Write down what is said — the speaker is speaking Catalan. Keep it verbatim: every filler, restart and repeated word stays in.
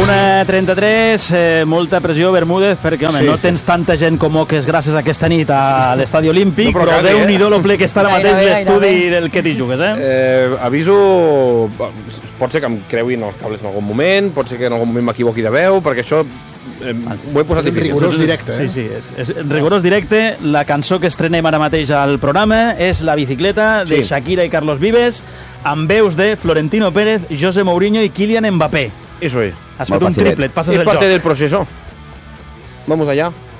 una trenta-tres, eh, molta pressió, Bermúdez, perquè, home, sí, no tens sí. tanta gent com Oques gràcies a aquesta nit a l'Estadi Olímpic, no, però, però Déu-n'hi-do eh? L'ople que està ara mateix l'estudi del que t'hi jugues, eh? eh? Aviso, pot ser que em creuin els cables en algun moment, pot ser que en algun moment m'equivoqui de veu, perquè això eh, ho he posat difícil. Rigorós directe, eh? Sí, sí, és, és rigorós directe. La cançó que estrenem ara mateix al programa és La bicicleta, de sí. Shakira i Carlos Vives, amb veus de Florentino Pérez, José Mourinho i Kylian Mbappé. Eso es. Has fet un triplet, passes el joc. Es parte del proceso. Vamos allá.